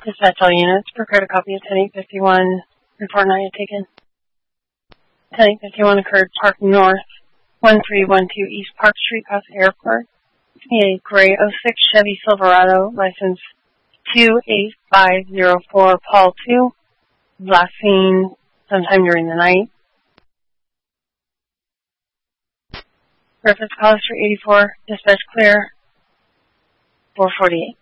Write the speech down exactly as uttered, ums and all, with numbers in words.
Dispatch all units. Prepared a copy of ten eight fifty-one. Report not yet taken. ten eight fifty-one occurred Park North, one three one two East Park Street, past the airport. A gray oh six Chevy Silverado, license two eight five zero four, Paul two. Last seen sometime during the night. Reference call history eighty-four. Dispatch clear. four forty-eight.